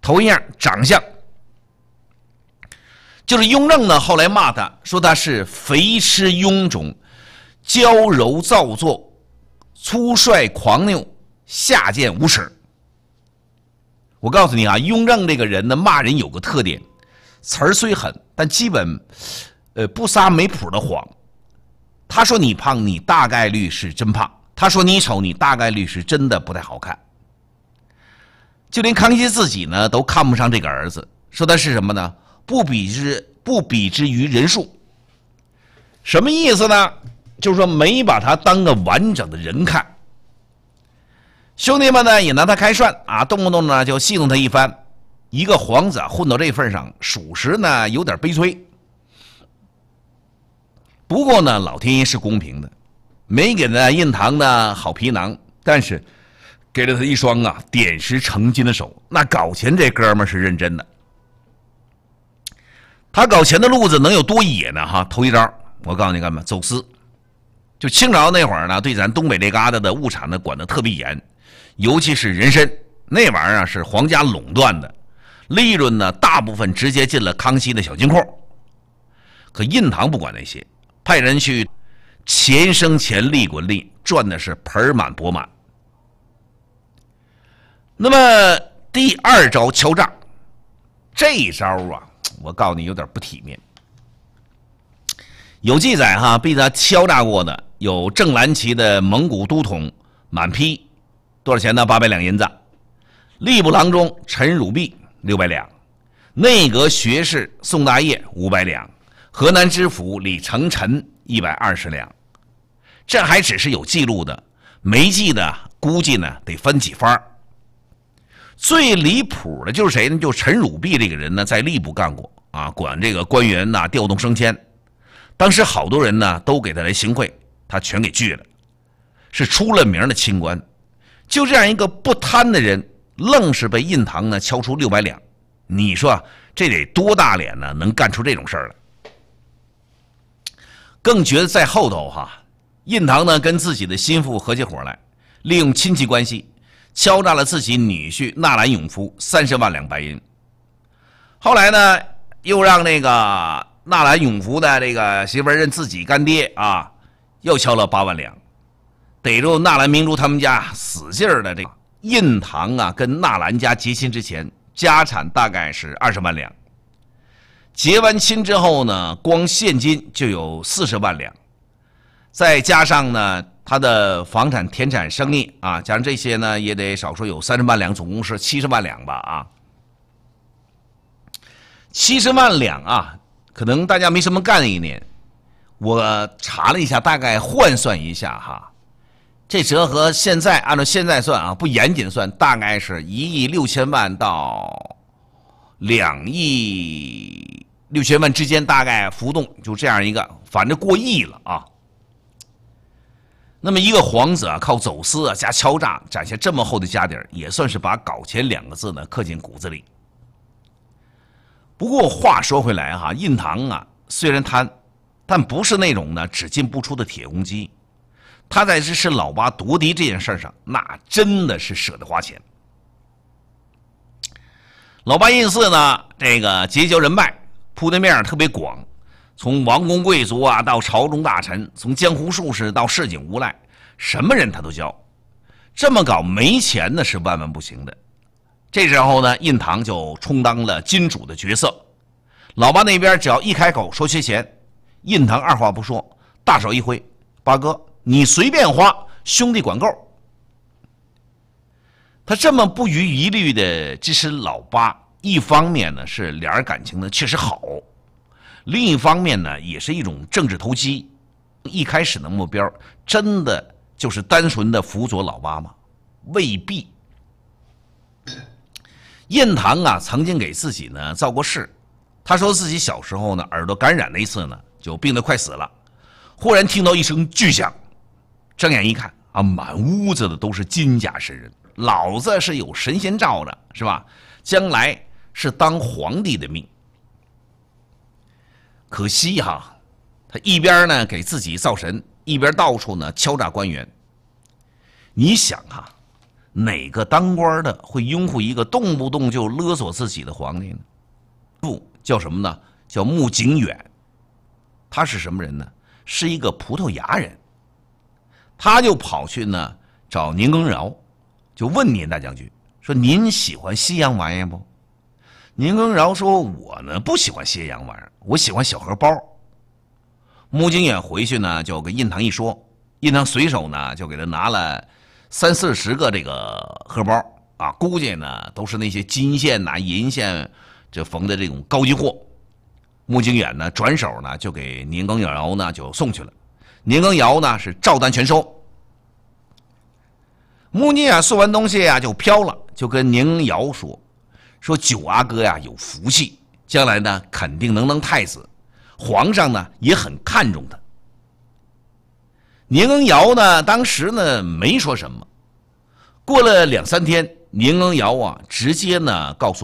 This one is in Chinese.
头一样长相，就是雍正呢后来骂他说他是肥痴臃肿、娇柔造作、粗率狂拗、下贱无耻。我告诉你啊，雍正这个人呢，骂人有个特点，词儿虽狠，但基本不撒没谱的谎。他说你胖，你大概率是真胖；他说你丑，你大概率是真的不太好看。就连康熙自己呢都看不上这个儿子，说他是什么呢？不比之于人数。什么意思呢？就是说没把他当个完整的人看。兄弟们呢也拿他开涮啊，动不动呢就戏弄他一番。一个皇子混到这份上，属实呢有点悲催。不过呢，老天爷是公平的，没给他印堂的好皮囊，但是给了他一双点石成金的手。那搞钱这哥们是认真的。他搞钱的路子能有多野呢？哈，头一招我告诉你干嘛？走私。就清朝那会儿呢，对咱东北这旮瘩的物产呢管得特别严，尤其是人参那玩意儿是皇家垄断的，利润呢大部分直接进了康熙的小金库。可印堂不管那些，派人去钱生钱，利滚利，赚的是盆满钵满。那么第二招敲诈，这一招啊，我告诉你有点不体面。有记载哈，被他敲诈过的有正蓝旗的蒙古都统满批，多少钱呢？800两银子。吏部郎中陈汝弼600两，内阁学士宋大业500两，河南知府李承臣120两。这还只是有记录的，没记的估计呢得分几番。最离谱的就是谁呢？就陈汝弼这个人呢，在吏部干过啊，管这个官员呐调动升迁。当时好多人呢都给他来行贿，他全给拒了，是出了名的清官。就这样一个不贪的人，愣是被印堂呢敲出600两。你说这得多大脸呢，能干出这种事儿来？更觉得在后头哈，印堂呢跟自己的心腹合起伙来，利用亲戚关系敲诈了自己女婿纳兰永福30万两白银。后来呢，又让那个纳兰永福的这个媳妇认自己干爹啊，又敲了8万两，逮住纳兰明珠他们家死劲儿的这个印堂啊，跟纳兰家结亲之前，家产大概是20万两。结完亲之后呢，光现金就有40万两，再加上呢他的房产、田产、生意啊，加上这些呢，也得少说有30万两，总共是70万两吧啊。70万两啊，可能大家没什么概念，我查了一下，大概换算一下哈，这折合现在按照现在算啊，不严谨算，大概是1亿6千万到2亿6千万之间，大概浮动就这样一个，反正过亿了啊。那么一个皇子啊，靠走私啊加敲诈展现这么厚的家底儿，也算是把搞钱2个字呢刻进骨子里。不过话说回来哈，印堂啊虽然贪，但不是那种呢只进不出的铁公鸡。他在支持老八夺嫡这件事上，那真的是舍得花钱。老八印寺呢，这个结交人脉铺的面特别广，从王公贵族啊到朝中大臣，从江湖术士到市井无赖，什么人他都教。这么搞没钱呢是万万不行的。这时候呢，印堂就充当了金主的角色。老八那边只要一开口说缺钱，印堂二话不说，大手一挥，八哥你随便花，兄弟管够。他这么不遗余力的支持老八，一方面呢是俩人感情呢确实好，另一方面呢也是一种政治投机。一开始的目标真的就是单纯的辅佐老八吗？未必。印堂啊曾经给自己呢造过势，他说自己小时候呢耳朵感染那一次呢就病得快死了，忽然听到一声巨响，睁眼一看啊，满屋子的都是金甲神人，老子是有神仙罩着是吧？将来是当皇帝的命。可惜哈，他一边呢给自己造神，一边到处呢敲诈官员。你想哈， 哪个当官的会拥护一个动不动就勒索自己的皇帝呢？叫什么呢？叫穆景远。他是什么人呢？是一个葡萄牙人。他就跑去呢找年羹尧，就问年大将军说：“您喜欢西洋玩意不？”年羹尧说：“我呢不喜欢西洋玩意儿，我喜欢小荷包。”穆景远回去呢就跟印堂一说，印堂随手呢就给他拿了30-40个这个荷包啊，估计呢都是那些金线呐、银线这缝的这种高级货。穆景远呢转手呢就给年羹尧呢就送去了，年羹尧呢是照单全收。穆景远送完东西啊就飘了，就跟年羹尧说九阿哥呀有福气，将来呢肯定能当太子，皇上呢也很看重他。年羹尧呢当时呢没说什么，过了2-3天，年羹尧啊直接呢告诉